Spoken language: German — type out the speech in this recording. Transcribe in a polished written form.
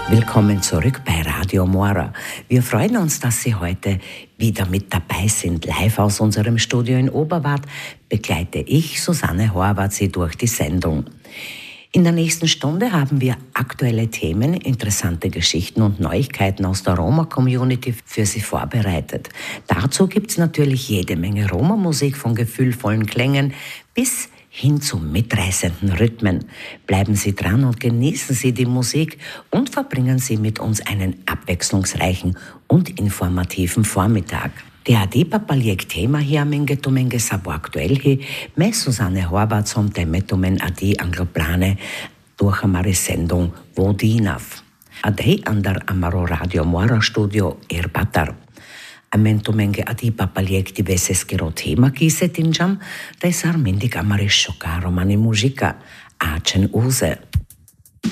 Willkommen zurück bei Radio Mora. Wir freuen uns, dass Sie heute wieder mit dabei sind. Live aus unserem Studio in Oberwart begleite ich, Susanne Horvath, Sie durch die Sendung. In der nächsten Stunde haben wir aktuelle Themen, interessante Geschichten und Neuigkeiten aus der Roma-Community für Sie vorbereitet. Dazu gibt's natürlich jede Menge Roma-Musik von gefühlvollen Klängen bis hin zu mitreißenden Rhythmen. Bleiben Sie dran und genießen Sie die Musik und verbringen Sie mit uns einen abwechslungsreichen und informativen Vormittag. Det er det papaliek-tema her, minge tumenge sabo aktuell he, me Susanne Horvath som temetumen adi angloplane durch amare sendung Vodinav. Adei andar amaro Radio Mora Studio Erbatar. Amentumenge adi papaliek diveseskero tema kisetinjam, da sar mindig amare shokaro mani muzika, acen use.